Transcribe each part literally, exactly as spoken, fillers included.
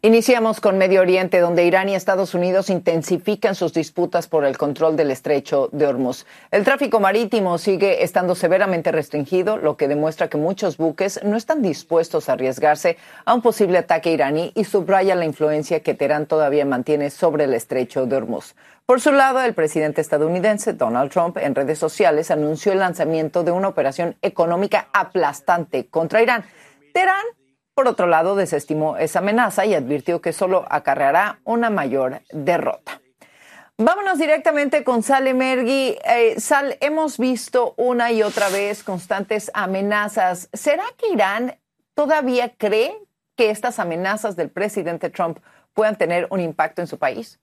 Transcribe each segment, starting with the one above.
Iniciamos con Medio Oriente, donde Irán y Estados Unidos intensifican sus disputas por el control del estrecho de Hormuz. El tráfico marítimo sigue estando severamente restringido, lo que demuestra que muchos buques no están dispuestos a arriesgarse a un posible ataque iraní y subraya la influencia que Teherán todavía mantiene sobre el estrecho de Hormuz. Por su lado, el presidente estadounidense Donald Trump en redes sociales anunció el lanzamiento de una operación económica aplastante contra Irán. Teherán, por otro lado, desestimó esa amenaza y advirtió que solo acarreará una mayor derrota. Vámonos directamente con Sal Emergui. Eh, Sal, hemos visto una y otra vez constantes amenazas. ¿Será que Irán todavía cree que estas amenazas del presidente Trump puedan tener un impacto en su país?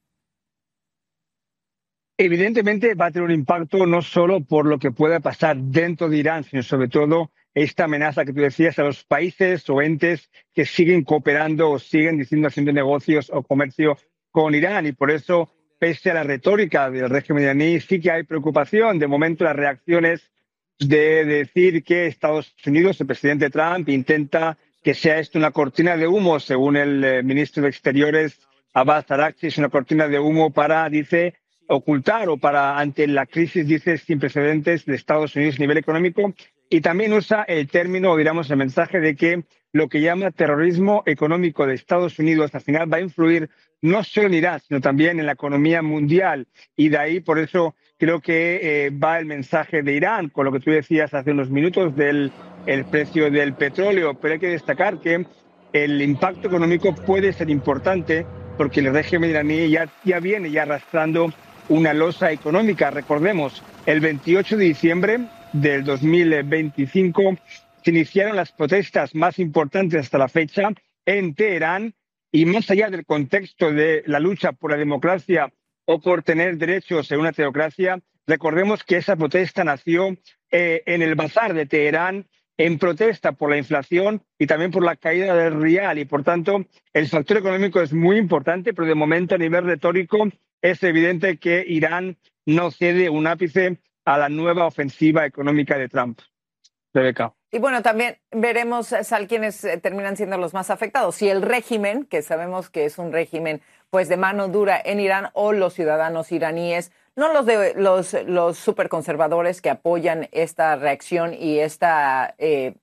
Evidentemente va a tener un impacto no solo por lo que pueda pasar dentro de Irán, sino sobre todo esta amenaza que tú decías a los países o entes que siguen cooperando o siguen diciendo haciendo negocios o comercio con Irán. Y por eso, pese a la retórica del régimen iraní, sí que hay preocupación. De momento, las reacciones de decir que Estados Unidos, el presidente Trump, intenta que sea esto una cortina de humo, según el eh, ministro de Exteriores, Abbas Araghchi, es una cortina de humo para, dice, ocultar o para, ante la crisis, dice, sin precedentes de Estados Unidos a nivel económico. Y también usa el término, o digamos el mensaje de que lo que llama terrorismo económico de Estados Unidos al final va a influir no solo en Irán, sino también en la economía mundial. Y de ahí, por eso, creo que eh, va el mensaje de Irán, con lo que tú decías hace unos minutos del el precio del petróleo. Pero hay que destacar que el impacto económico puede ser importante porque el régimen iraní ya, ya viene ya arrastrando una losa económica. Recordemos, el veintiocho de diciembre del dos mil veinticinco se iniciaron las protestas más importantes hasta la fecha en Teherán y más allá del contexto de la lucha por la democracia o por tener derechos en una teocracia, recordemos que esa protesta nació eh, en el bazar de Teherán en protesta por la inflación y también por la caída del rial y por tanto el factor económico es muy importante, pero de momento a nivel retórico es evidente que Irán no cede un ápice a la nueva ofensiva económica de Trump. Rebeca. Y bueno, también veremos, Sal, quiénes eh, terminan siendo los más afectados. Si el régimen, que sabemos que es un régimen pues de mano dura en Irán, o los ciudadanos iraníes, no los de los, los superconservadores que apoyan esta reacción y esta, eh,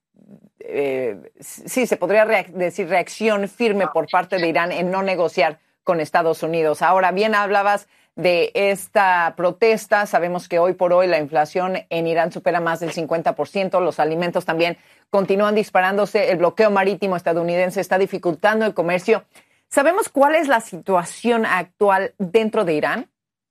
eh, sí, se podría reac- decir reacción firme por parte de Irán en no negociar con Estados Unidos. Ahora, bien hablabas de esta protesta. Sabemos que hoy por hoy la inflación en Irán supera más del cincuenta por ciento. Los alimentos también continúan disparándose. El bloqueo marítimo estadounidense está dificultando el comercio. ¿Sabemos cuál es la situación actual dentro de Irán?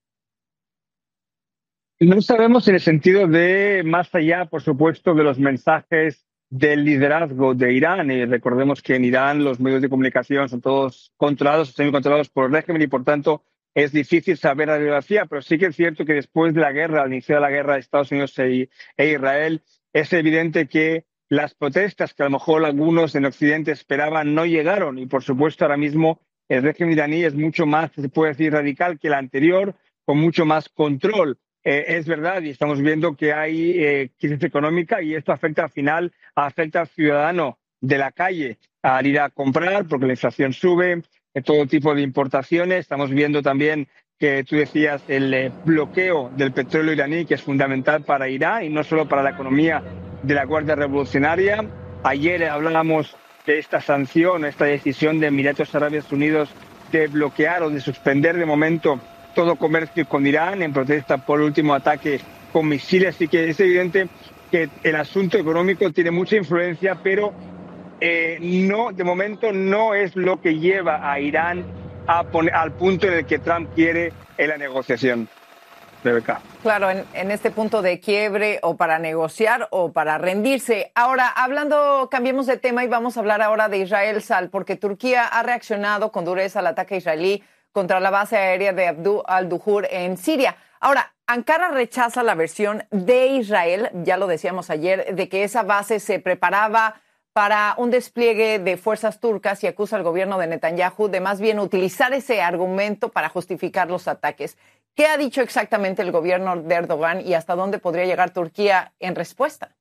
No sabemos en el sentido de, más allá, por supuesto, de los mensajes del liderazgo de Irán. Y recordemos que en Irán los medios de comunicación son todos controlados, semi-controlados por el régimen y, por tanto, es difícil saber la biografía, pero sí que es cierto que después de la guerra, al inicio de la guerra de Estados Unidos e, e Israel, es evidente que las protestas que a lo mejor algunos en Occidente esperaban no llegaron. Y, por supuesto, ahora mismo el régimen iraní es mucho más, se puede decir, radical que el anterior, con mucho más control. Eh, es verdad, y estamos viendo que hay eh, crisis económica y esto afecta al final, afecta al ciudadano de la calle al ir a comprar porque la inflación sube, eh, todo tipo de importaciones. Estamos viendo también que tú decías el eh, bloqueo del petróleo iraní, que es fundamental para Irán y no solo para la economía de la Guardia Revolucionaria. Ayer hablábamos de esta sanción, esta decisión de Emiratos Árabes Unidos de bloquear o de suspender de momento todo comercio con Irán en protesta por el último ataque con misiles. Así que es evidente que el asunto económico tiene mucha influencia, pero eh, no, de momento no es lo que lleva a Irán a poner, al punto en el que Trump quiere en la negociación. Rebeca. Claro, en, en este punto de quiebre o para negociar o para rendirse. Ahora, hablando, cambiemos de tema y vamos a hablar ahora de Israel, Sal, porque Turquía ha reaccionado con dureza al ataque israelí contra la base aérea de Abdul al-Duhur en Siria. Ahora, Ankara rechaza la versión de Israel, ya lo decíamos ayer, de que esa base se preparaba para un despliegue de fuerzas turcas y acusa al gobierno de Netanyahu de más bien utilizar ese argumento para justificar los ataques. ¿Qué ha dicho exactamente el gobierno de Erdogan y hasta dónde podría llegar Turquía en respuesta?